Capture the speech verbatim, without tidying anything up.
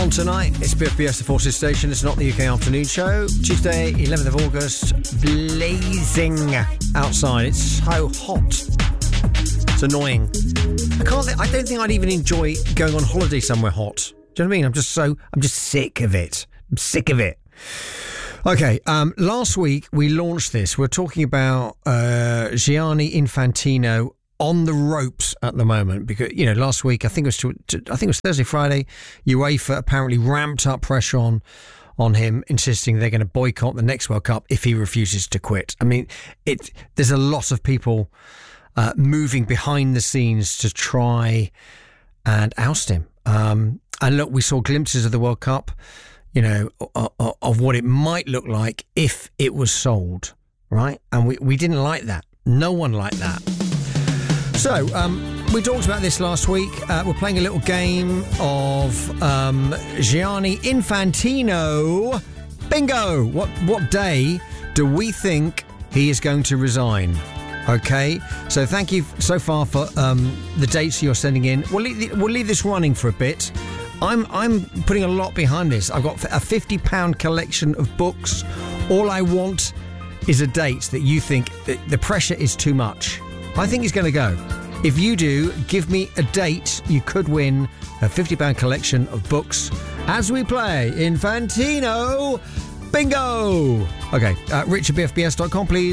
on tonight. It's B F B S, the Forces Station. It's not the U K afternoon show. Tuesday, eleventh of August, blazing outside. It's so hot. It's annoying. I can't. Th- I don't think I'd even enjoy going on holiday somewhere hot. Do you know what I mean? I'm just so. I'm just sick of it. I'm sick of it. Okay. Um, last week we launched this. We're talking about uh, Gianni Infantino on the ropes at the moment because, you know, last week I think it was to, to, I think it was Thursday, Friday, UEFA apparently ramped up pressure on on him, insisting they're going to boycott the next World Cup if he refuses to quit. I mean, it there's a lot of people uh, moving behind the scenes to try and oust him. Um, and look, we saw glimpses of the World Cup, you know, of, of what it might look like if it was sold, right? And we, we didn't like that. No one liked that. So, um, we talked about this last week. Uh, we're playing a little game of um, Gianni Infantino. Bingo! What what day do we think he is going to resign? Okay, so thank you so far for um, the dates you're sending in. We'll leave, we'll leave this running for a bit. I'm I'm putting a lot behind this. I've got a fifty pound collection of books. All I want is a date that you think that the pressure is too much. I think he's going to go. If you do, give me a date. You could win a fifty pound collection of books as we play Infantino Bingo. Okay, uh, rich at b f b s dot com, please.